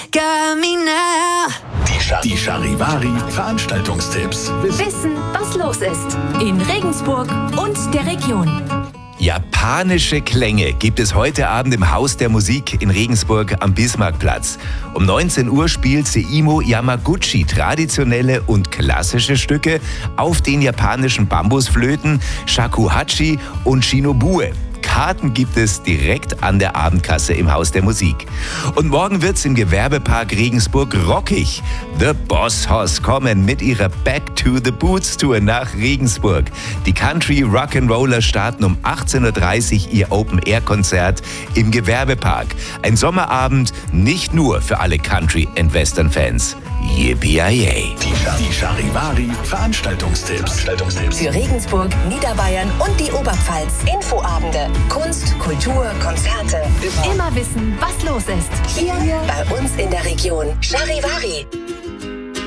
got me now. Die Charivari Veranstaltungstipps. Wissen, was los ist. In Regensburg und der Region. Japanische Klänge gibt es heute Abend im Haus der Musik in Regensburg am Bismarckplatz. Um 19 Uhr spielt Seimo Yamaguchi traditionelle und klassische Stücke auf den japanischen Bambusflöten Shakuhachi und Shinobue. Karten gibt es direkt an der Abendkasse im Haus der Musik. Und morgen wird's im Gewerbepark Regensburg rockig. The Boss Hoss kommen mit ihrer Back to the Boots Tour nach Regensburg. Die Country Rock'n'Roller starten um 18:30 Uhr ihr Open-Air-Konzert im Gewerbepark. Ein Sommerabend nicht nur für alle Country- und Western-Fans. Yippie-yay. Die Charivari Veranstaltungstipps. Für Regensburg, Niederbayern und die Oberpfalz. Infoabende, Kunst, Kultur, Konzerte. Immer wissen, was los ist. Hier bei uns in der Region. Charivari.